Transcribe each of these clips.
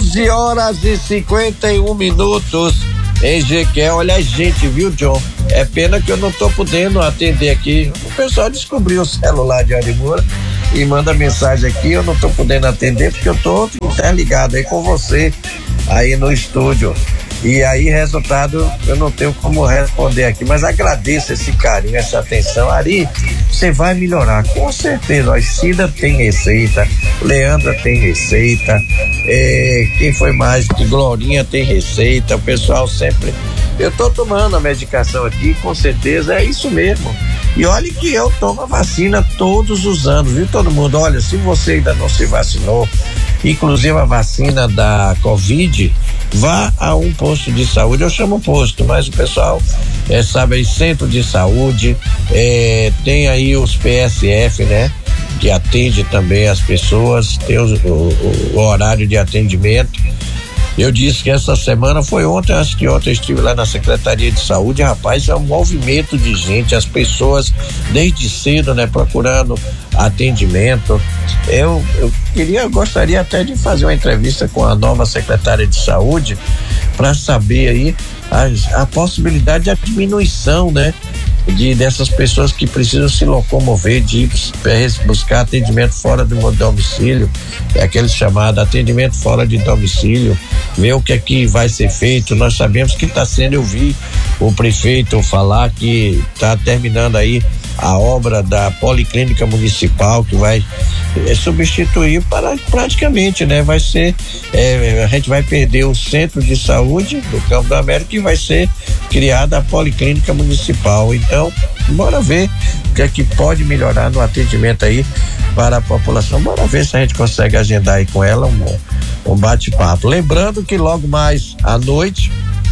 11h51 em Jequié. Olha a gente, viu, John? É pena que eu não tô podendo atender aqui. O pessoal descobriu o celular de Arimura e manda mensagem aqui. Eu não tô podendo atender porque eu tô interligado aí com você aí no estúdio. E aí, resultado, eu não tenho como responder aqui, mas agradeço esse carinho, essa atenção. Ari, você vai melhorar, com certeza. A Cida tem receita, Leandra tem receita, quem foi mais? Glorinha tem receita, o pessoal sempre. Eu tô tomando a medicação aqui, com certeza, é isso mesmo. E olha que eu tomo a vacina todos os anos, viu, todo mundo? Olha, se você ainda não se vacinou, inclusive a vacina da Covid, vá a um posto de saúde. Eu chamo posto, mas o pessoal sabe aí, centro de saúde, tem aí os PSF, né? Que atende também as pessoas, tem o horário de atendimento. Eu disse que essa semana foi ontem, acho que ontem eu estive lá na Secretaria de Saúde, rapaz, é um movimento de gente, as pessoas desde cedo, né, procurando atendimento. Eu gostaria até de fazer uma entrevista com a nova secretária de Saúde para saber aí a possibilidade de diminuição, né, dessas pessoas que precisam se locomover, de ir buscar atendimento fora do domicílio, aquele chamado atendimento fora de domicílio, ver o que é que vai ser feito. Nós sabemos que está sendo, eu vi o prefeito falar que está terminando aí a obra da Policlínica Municipal, que vai substituir praticamente, né? Vai ser, a gente vai perder o Centro de Saúde do Campo da América e vai ser criada a Policlínica Municipal. Então, bora ver o que é que pode melhorar no atendimento aí para a população. Bora ver se a gente consegue agendar aí com ela um bate-papo. Lembrando que logo mais à noite,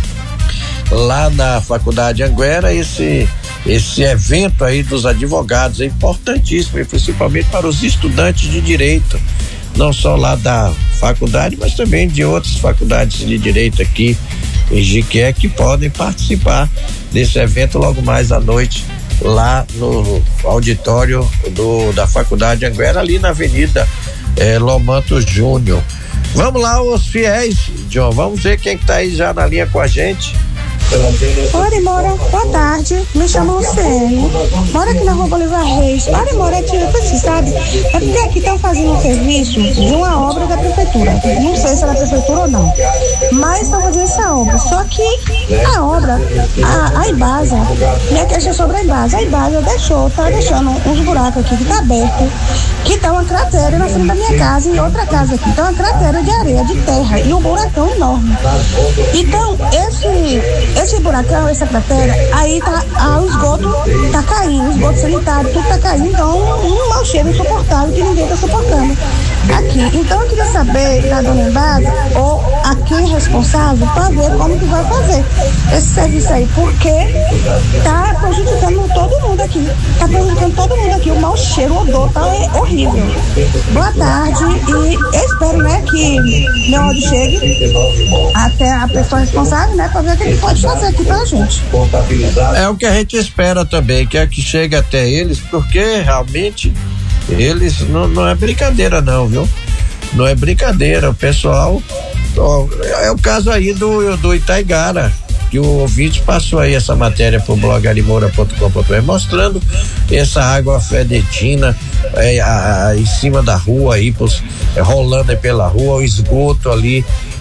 lá na Faculdade Anguera, esse evento aí dos advogados é importantíssimo, e principalmente para os estudantes de direito, não só lá da faculdade, mas também de outras faculdades de direito aqui em Jequié, que podem participar desse evento logo mais à noite, lá no auditório da Faculdade Anguera, ali na Avenida Lomanto Júnior. Vamos lá, os fiéis, John, vamos ver quem que tá aí já na linha com a gente. Oi, Mora, boa tarde, me chamo Luciene, moro aqui na Rua Bolivar Reis. Olha, Mora, você sabe, é porque aqui estão fazendo um serviço de uma obra da prefeitura, não sei se é da prefeitura ou não, mas estão fazendo essa obra, só que a obra, a Embasa, minha questão sobre a Embasa tá deixando uns buracos aqui que tá aberto, que tá uma cratera na frente da minha casa, e outra casa aqui, tá uma cratera de areia, de terra, e um buracão enorme. Então, esse buracão, essa cratera, aí o esgoto tá caindo, o esgoto sanitário, tudo tá caindo, então um mau cheiro insuportável que ninguém tá suportando aqui. Então eu queria saber da dona Embasa, ou a quem é responsável, para ver como que vai fazer esse serviço aí, porque tá prejudicando todo mundo aqui, o mau cheiro, o odor tá horrível. Boa tarde, e eu espero, né, que meu áudio chegue até a pessoa responsável, né, para ver o que ele pode fazer aqui pra gente. É o que a gente espera também, que chegue até eles, porque realmente eles não é brincadeira não, viu? Não é brincadeira, o pessoal, é o caso aí do Itaigara, que o ouvinte passou aí essa matéria pro blog arimora.com.br, mostrando essa água fedetina em cima da rua aí, rolando aí pela rua, o esgoto ali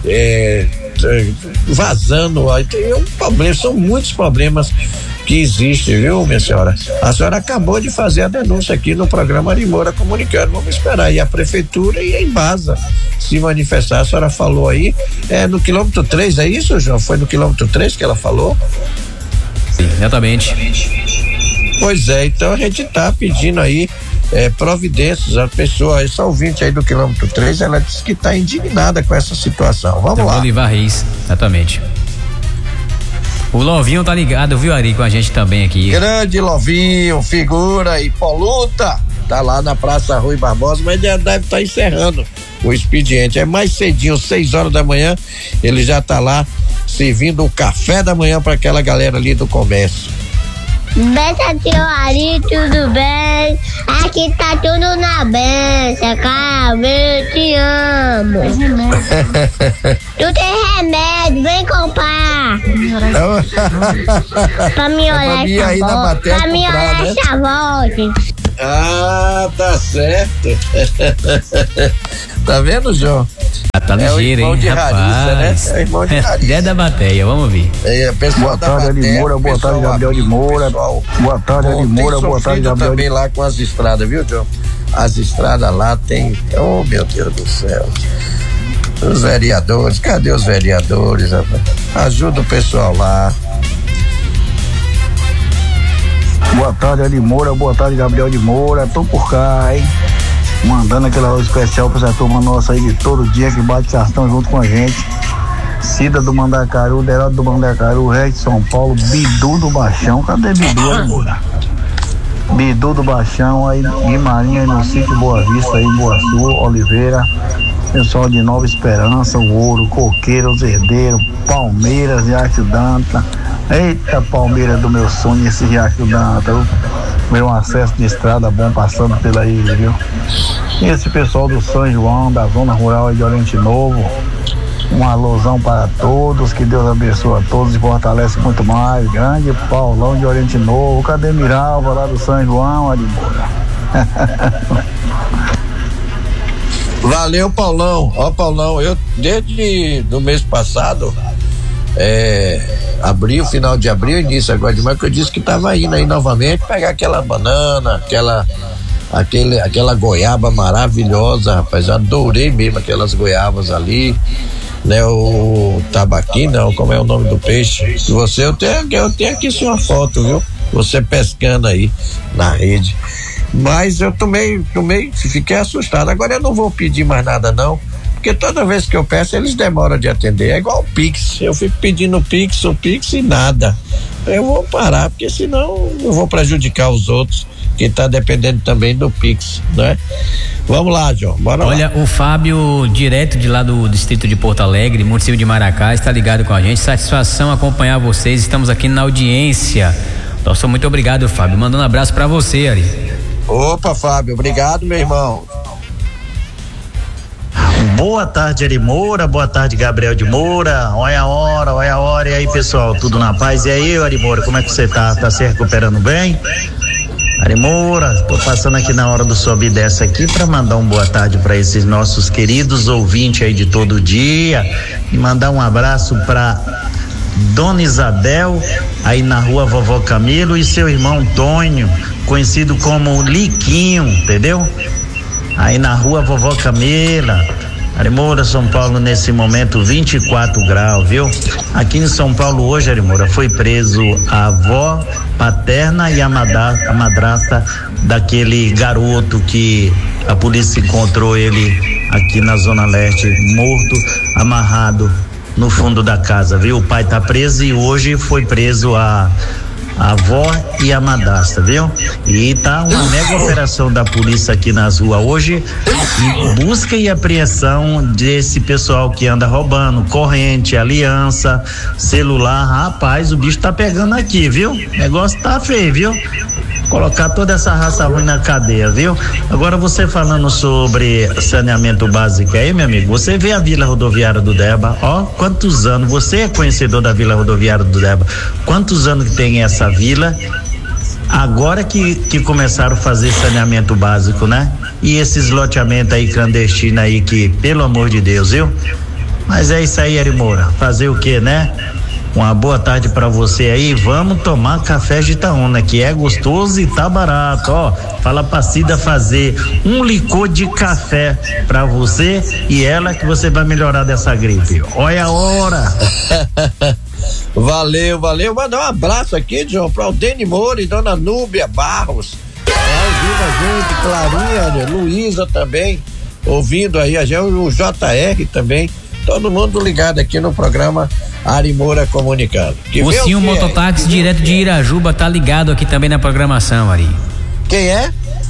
vazando, aí tem um problema, são muitos problemas que existem, viu, minha senhora? A senhora acabou de fazer a denúncia aqui no programa Arimora Comunicando. Vamos esperar aí a prefeitura e a Embasa se manifestar. A senhora falou aí, no quilômetro 3, é isso, João? Foi no quilômetro 3 que ela falou? Sim, exatamente. Pois é, então a gente tá pedindo aí providências. A pessoa, essa ouvinte aí do quilômetro 3, ela disse que tá indignada com essa situação. Vamos lá. Bolivar Reis, exatamente. O Lovinho tá ligado, viu, Ari, com a gente também aqui. Grande Lovinho, figura e poluta, tá lá na Praça Rui Barbosa, mas já deve estar encerrando o expediente. É mais cedinho, 6 horas da manhã, ele já tá lá servindo o café da manhã para aquela galera ali do comércio. Benção, tio Ari, tudo bem? Aqui tá tudo na benção, cara, eu te amo. Tu tem remédio, vem comprar. Pra me olhar essa voz. Ah, tá certo. Tá vendo, João? Tá ligeiro, hein, rapaz? É o irmão de Harissa. Ideia da bateia, vamos ver. Boa tarde, Ari Moura, boa tarde, Gabriel de Moura. Boa tarde, Ari Moura, boa tarde, Gabriel. Também lá com as estradas, viu, João? As estradas lá tem. Oh, meu Deus do céu. Os vereadores, cadê os vereadores, rapaz? Ajuda o pessoal lá. Boa tarde, Ari Moura, boa tarde, Gabriel de Moura. Tô por cá, hein? Mandando aquela hora especial pra essa turma nossa aí de todo dia que bate cartão junto com a gente. Cida do Mandacaru, Deraldo do Mandacaru, Reis de São Paulo, Bidu do Baixão. Cadê Bidu, Ari Moura? Bidu do Baixão, aí Guimarinha, aí no sítio Boa Vista, aí em Boa Sul, Oliveira. Pessoal de Nova Esperança, o Ouro, Coqueiro, os Herdeiros, Palmeiras, Riacho Danta. Eita, Palmeiras do meu sonho, esse Riacho Danta. Meu acesso de estrada bom passando pela ilha, viu? E esse pessoal do São João, da zona rural aí de Oriente Novo. Um alusão para todos, que Deus abençoe a todos e fortalece muito mais. Grande Paulão de Oriente Novo. Cadê Miralva lá do São João, Ari Moura? Valeu, Paulão. Ó, Paulão, eu desde o mês passado, abril, final de abril, início agora de maio, que eu disse que tava indo aí novamente pegar aquela banana, aquela goiaba maravilhosa, rapaz. Adorei mesmo aquelas goiabas ali, né? O tambaqui, não, como é o nome do peixe? Eu tenho aqui sua foto, viu? Você pescando aí na rede. Mas eu tomei, fiquei assustado. Agora eu não vou pedir mais nada não, porque toda vez que eu peço eles demoram de atender. É igual o Pix, eu fico pedindo o Pix e nada. Eu vou parar, porque senão eu vou prejudicar os outros que tá dependendo também do Pix, né? Vamos lá, João, bora lá. Olha, o Fábio, direto de lá do distrito de Porto Alegre, município de Maracá, está ligado com a gente. Satisfação acompanhar vocês, estamos aqui na audiência. Nossa, muito obrigado, Fábio. Mandando um abraço pra você, Ari. Opa, Fábio, obrigado, meu irmão. Boa tarde, Ari Moura, boa tarde, Gabriel de Moura. Olha a hora, e aí, pessoal, tudo na paz? E aí, Ari Moura, como é que você tá? Tá se recuperando bem? Ari Moura, tô passando aqui na hora do sobe e desce aqui para mandar uma boa tarde para esses nossos queridos ouvintes aí de todo dia e mandar um abraço para Dona Isabel, aí na rua Vovó Camilo, e seu irmão Tônio, conhecido como Liquinho, entendeu? Aí na rua Vovó Camila. Ari Moura, São Paulo, nesse momento 24 graus, viu? Aqui em São Paulo hoje, Ari Moura, foi preso a avó paterna e a madrasta daquele garoto que a polícia encontrou ele aqui na Zona Leste, morto, amarrado no fundo da casa, viu? O pai tá preso e hoje foi preso a avó e a madrasta, viu? E tá uma mega operação da polícia aqui nas ruas hoje, busca e apreensão desse pessoal que anda roubando corrente, aliança, celular. Rapaz, o bicho tá pegando aqui, viu? O negócio tá feio, viu? Colocar toda essa raça ruim na cadeia, viu? Agora você falando sobre saneamento básico aí, meu amigo, você vê a Vila Rodoviária do Deba, ó, quantos anos, você é conhecedor da Vila Rodoviária do Deba, quantos anos que tem essa vila, agora que começaram a fazer saneamento básico, né? E esses loteamentos aí clandestinos aí que, pelo amor de Deus, viu? Mas é isso aí, Ari Moura, fazer o quê, né? Uma boa tarde pra você aí, vamos tomar café de Itaúna, que é gostoso e tá barato, ó, fala pra Cida fazer um licor de café pra você e ela que você vai melhorar dessa gripe, olha a hora. Valeu, mandar um abraço aqui, João, pra Aldene Moura e Dona Núbia Barros, ouvindo a gente, Clarinha, Luísa também, ouvindo aí a gente, o JR também, todo mundo ligado aqui no programa Ari Moura Comunicado. O Sim Mototáxi, direto de Irajuba, tá ligado aqui também na programação, Ari. Quem é?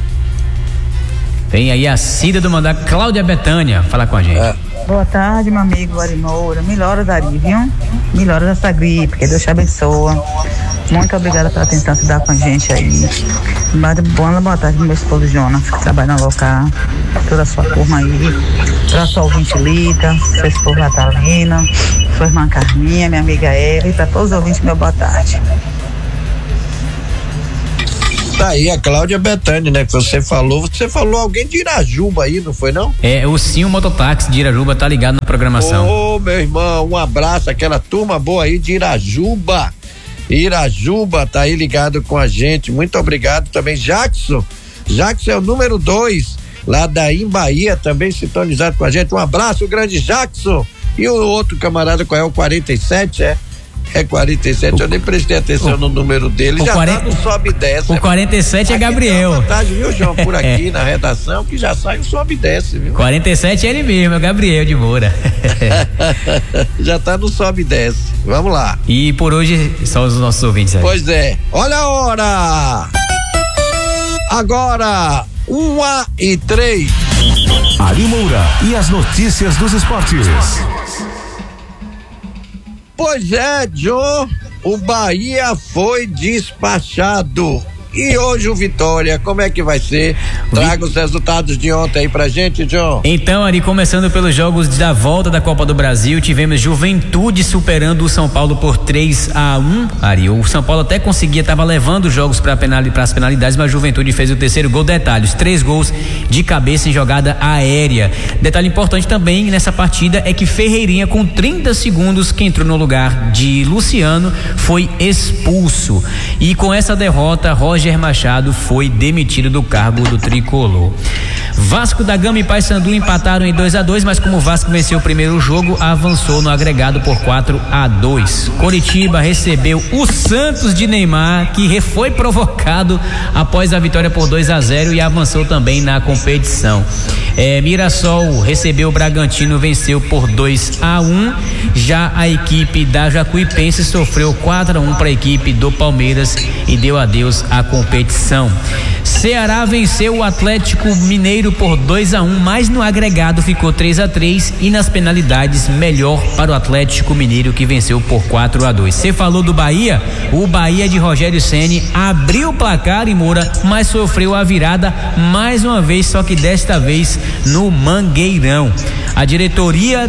Tem aí a Cida do Mandar, Cláudia Betânia, fala com a gente. Boa tarde, meu amigo Ari Moura. Melhora, Ari, viu? Melhora dessa gripe, que Deus te abençoa. Muito obrigada pela atenção que dá com a gente aí. Boa tarde, meu esposo Jonas, que trabalha no local, toda a sua turma aí, pra sua ouvinte Lita, seu esposo Natalina, sua irmã Carminha, minha amiga Ela, e pra todos os ouvintes, meu boa tarde. Tá aí a Cláudia Betânia, né, que você falou alguém de Irajuba aí, não foi não? O Sim, o mototáxi de Irajuba tá ligado na programação. Ô, meu irmão, um abraço, aquela turma boa aí de Irajuba tá aí ligado com a gente, muito obrigado também. Jackson é o número 2 lá da Bahia, também sintonizado com a gente, um abraço, grande Jackson. E o outro camarada, qual é o 47, É 47, eu nem prestei atenção no número dele, já 40, tá no sobe e desce. O 47 é Gabriel. Tem uma vantagem, viu, João, por aqui na redação, que já sai o sobe e desce, viu? 47 é ele mesmo, é o Gabriel de Moura. Já tá no sobe e desce, vamos lá. E por hoje, só os nossos ouvintes aí. Pois é, olha a hora! Agora, 1h03. Ari Moura e as notícias dos esportes. Pois é, John, o Bahia foi despachado. E hoje o Vitória, como é que vai ser? Traga os resultados de ontem aí pra gente, John. Então, Ari, começando pelos jogos da volta da Copa do Brasil, tivemos Juventude superando o São Paulo por 3-1. Ari, o São Paulo até tava levando os jogos para as penalidades, mas a Juventude fez o terceiro gol. Detalhes, 3 gols de cabeça em jogada aérea. Detalhe importante também nessa partida é que Ferreirinha, com 30 segundos, que entrou no lugar de Luciano, foi expulso. E com essa derrota, Roger Machado foi demitido do cargo do tricolor. Vasco da Gama e Paysandu empataram em 2-2, mas como o Vasco venceu o primeiro jogo, avançou no agregado por 4-2. Coritiba recebeu o Santos de Neymar, que foi provocado após a vitória por 2-0 e avançou também na competição. Mirassol recebeu o Bragantino, venceu por 2-1. Já a equipe da Jacuipense sofreu 4-1 para a equipe do Palmeiras e deu adeus à competição. Ceará venceu o Atlético Mineiro por 2-1, mas no agregado ficou 3-3 e nas penalidades melhor para o Atlético Mineiro, que venceu por 4-2. Você falou do Bahia? O Bahia de Rogério Ceni abriu o placar em Moura, mas sofreu a virada mais uma vez, só que desta vez no Mangueirão. A diretoria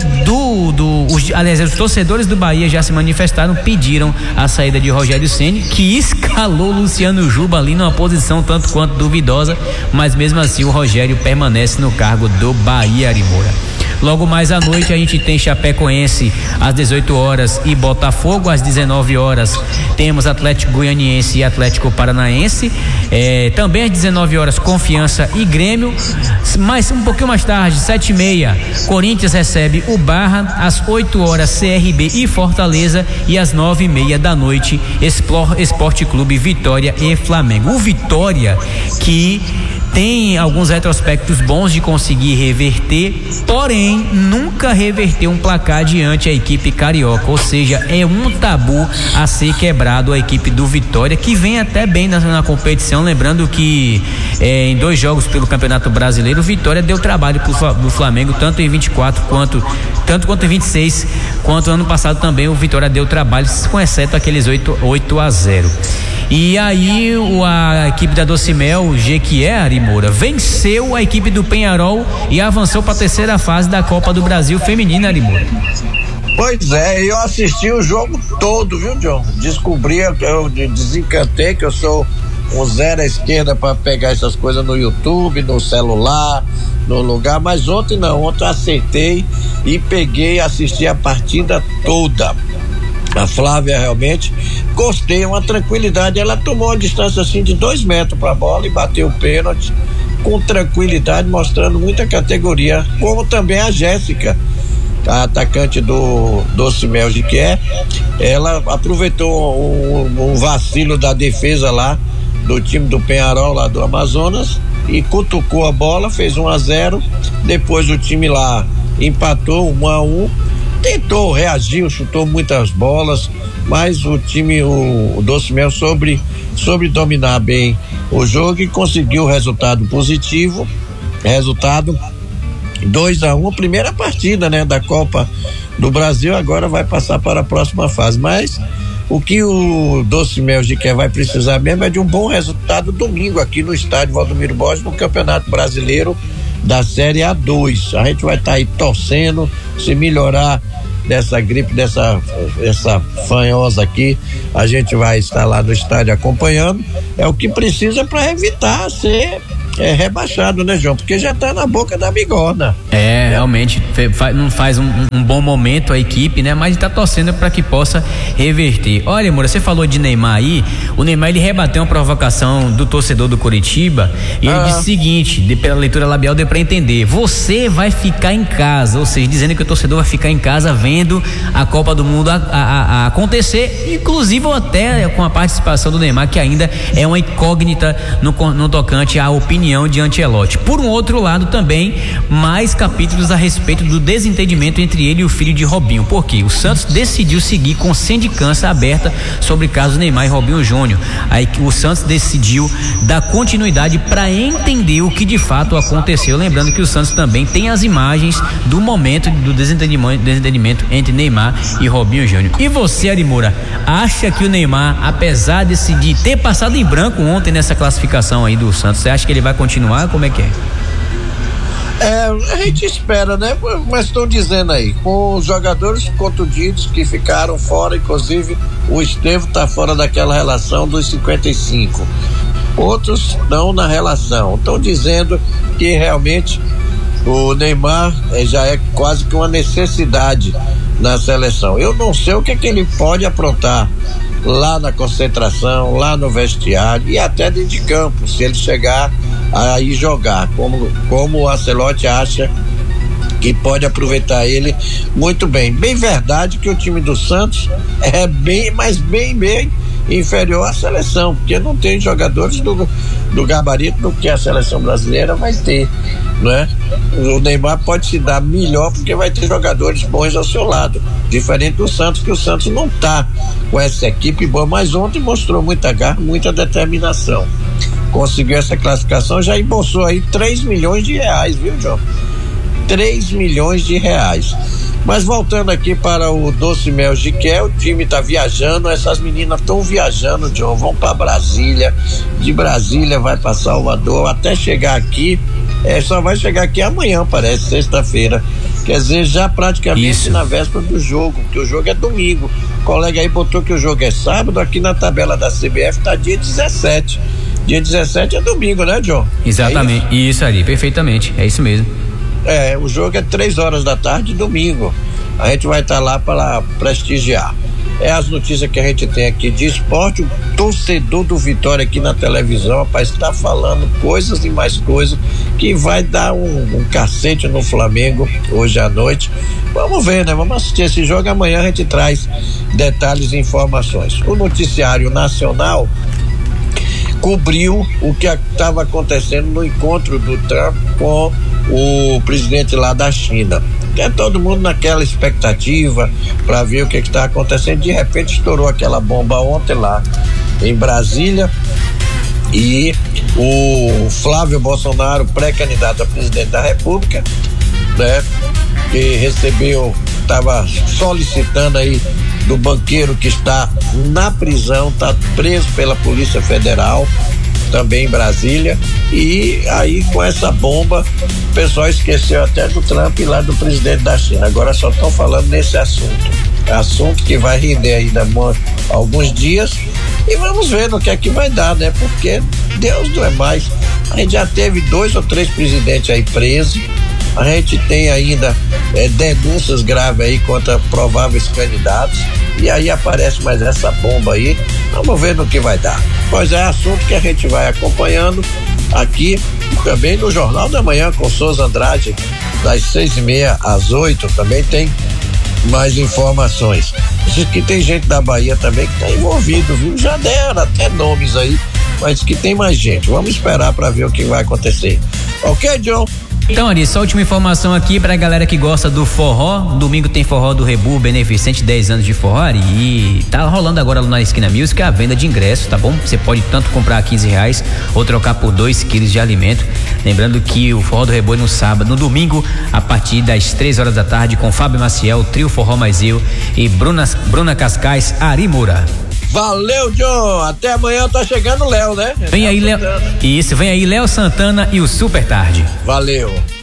aliás, os torcedores do Bahia já se manifestaram, pediram a saída de Rogério Ceni, que escalou Luciano Juba ali numa posição tanto quanto duvidosa, mas mesmo assim o Rogério permanece no cargo do Bahia, Ari Moura. Logo mais à noite a gente tem Chapecoense às 18 horas e Botafogo às 19 horas. Temos Atlético Goianiense e Atlético Paranaense. Também às 19 horas Confiança e Grêmio. Mas um pouquinho mais tarde, 7h30, Corinthians recebe o Barra. Às 8 horas CRB e Fortaleza. E às 9h30 da noite Esporte Clube Vitória e Flamengo. O Vitória que tem alguns retrospectos bons de conseguir reverter, porém nunca reverteu um placar diante a equipe carioca, ou seja, é um tabu a ser quebrado a equipe do Vitória, que vem até bem na competição. Lembrando que em 2 jogos pelo Campeonato Brasileiro, o Vitória deu trabalho pro Flamengo, tanto em 24 quanto em 26, quanto ano passado também o Vitória deu trabalho, com exceto aqueles 8-0. E aí a equipe da Docimel, Jequié, Ari Moura, venceu a equipe do Penharol e avançou para a terceira fase da Copa do Brasil Feminina, Ari Moura. Pois é, eu assisti o jogo todo, viu, John? Descobri, eu desencantei que eu sou um zero à esquerda para pegar essas coisas no YouTube, no celular, no lugar, mas ontem não, ontem eu acertei e peguei, assisti a partida toda. A Flávia realmente gostei, uma tranquilidade, ela tomou uma distância assim de 2 metros para a bola e bateu o pênalti com tranquilidade, mostrando muita categoria, como também a Jéssica, a atacante do Docimel de Quer. Ela aproveitou um vacilo da defesa lá do time do Penharol lá do Amazonas e cutucou a bola, fez 1-0. Depois o time lá empatou 1-1, tentou, reagiu, chutou muitas bolas, mas o time, o Docimel soube dominar bem o jogo e conseguiu o resultado positivo. Resultado 2-1, primeira partida, né, da Copa do Brasil. Agora vai passar para a próxima fase, mas O que o Doce Mel de Quer vai precisar mesmo é de um bom resultado domingo aqui no estádio Valdomiro Borges, no Campeonato Brasileiro da Série A2. A gente vai estar aí torcendo, se melhorar dessa gripe, dessa fanhosa aqui, a gente vai estar lá no estádio acompanhando. É o que precisa para evitar ser rebaixado, né, João? Porque já tá na boca da bigorna. Realmente não faz um bom momento a equipe, né? Mas tá torcendo para que possa reverter. Olha, Moura, você falou de Neymar aí. O Neymar, ele rebateu uma provocação do torcedor do Coritiba e ele disse o seguinte, pela leitura labial deu para entender: você vai ficar em casa, ou seja, dizendo que o torcedor vai ficar em casa vendo a Copa do Mundo a acontecer, inclusive ou até com a participação do Neymar, que ainda é uma incógnita no tocante à opinião de Ancelotti. Por um outro lado também, mais capítulos a respeito do desentendimento entre ele e o filho de Robinho. Por quê? O Santos decidiu seguir com sindicância aberta sobre casos Neymar e Robinho Júnior. Aí o Santos decidiu dar continuidade para entender o que de fato aconteceu. Lembrando que o Santos também tem as imagens do momento do desentendimento entre Neymar e Robinho Júnior. E você, Ari Moura, acha que o Neymar, apesar de ter passado em branco ontem nessa classificação aí do Santos, você acha que ele vai continuar? Como é que é? A gente espera, né? Mas estão dizendo aí, com os jogadores contundidos que ficaram fora, inclusive o Estevão tá fora daquela relação dos 55. Outros não na relação. Estão dizendo que realmente o Neymar já é quase que uma necessidade na seleção. Eu não sei o que ele pode aprontar lá na concentração, lá no vestiário e até dentro de campo, se ele chegar a ir jogar, como o Ancelotti acha que pode aproveitar ele muito bem. Bem verdade que o time do Santos é bem inferior à seleção, porque não tem jogadores do gabarito do que a seleção brasileira vai ter, não é? O Neymar pode se dar melhor porque vai ter jogadores bons ao seu lado, diferente do Santos, que o Santos não tá com essa equipe boa, mas ontem mostrou muita garra, muita determinação, conseguiu essa classificação, já embolsou aí 3 milhões de reais, viu, João? 3 milhões de reais. Mas voltando aqui para o Doce Mel de Quer, o time tá viajando, essas meninas estão viajando, John, vão para Brasília, de Brasília vai para Salvador, até chegar aqui, só vai chegar aqui amanhã, parece, sexta-feira, quer dizer, já praticamente na véspera do jogo, porque o jogo é domingo. O colega aí botou que o jogo é sábado, aqui na tabela da CBF tá dia 17. Dia 17 é domingo, né, John? Exatamente, isso ali, perfeitamente, é isso mesmo. O jogo é 3 da tarde, domingo. A gente vai estar lá para prestigiar. As notícias que a gente tem aqui de esporte. O torcedor do Vitória aqui na televisão, rapaz, está falando coisas e mais coisas que vai dar um cacete no Flamengo hoje à noite. Vamos ver, né? Vamos assistir esse jogo. Amanhã a gente traz detalhes e informações. O noticiário nacional cobriu o que estava acontecendo no encontro do Trump com o presidente lá da China. É todo mundo naquela expectativa para ver o que está acontecendo. De repente estourou aquela bomba ontem lá em Brasília e o Flávio Bolsonaro, pré-candidato a presidente da República, né, que estava solicitando aí do banqueiro que está na prisão, está preso pela Polícia Federal, também em Brasília, e aí com essa bomba o pessoal esqueceu até do Trump e lá do presidente da China. Agora só estão falando nesse assunto que vai render ainda alguns dias, e vamos ver no que é que vai dar, né? Porque Deus não é mais. A gente já teve 2 ou 3 presidentes aí presos. A gente tem ainda denúncias graves aí contra prováveis candidatos, e aí aparece mais essa bomba aí. Vamos ver no que vai dar. Pois é, assunto que a gente vai acompanhando aqui também no Jornal da Manhã com Souza Andrade, das 6:30 às 8, também tem mais informações. Diz que tem gente da Bahia também que está envolvido, viu? Já deram até nomes aí, mas que tem mais gente. Vamos esperar para ver o que vai acontecer. Ok, John? Então, Ari, só última informação aqui pra galera que gosta do forró. Domingo tem forró do Rebu, beneficente 10 anos de forró, Ari, e tá rolando agora lá na Esquina Music a venda de ingressos, tá bom? Você pode tanto comprar R$15 ou trocar por 2 quilos de alimento. Lembrando que o forró do Rebu é no sábado, no domingo, a partir das 3 horas da tarde, com Fábio Maciel, Trio Forró Mais Eu e Bruna Cascais, Ari Moura. Valeu, John. Até amanhã tá chegando o Léo, né? Vem aí, Léo. Isso, vem aí Léo Santana e o Super Tarde. Valeu.